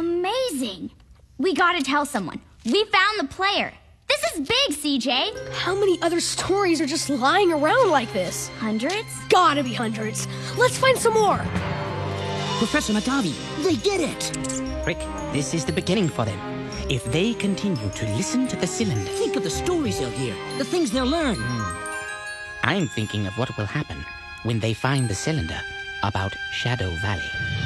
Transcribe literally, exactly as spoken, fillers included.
Amazing. We gotta tell someone. We found the player. This is big, C J. How many other stories are just lying around like this? Hundreds? Gotta be hundreds. Let's find some more. Professor Matavi, they did it! Rick, this is the beginning for them. If they continue to listen to the cylinder... Think of the stories they'll hear, the things they'll learn. Mm. I'm thinking of what will happen when they find the cylinder about Shadow Valley.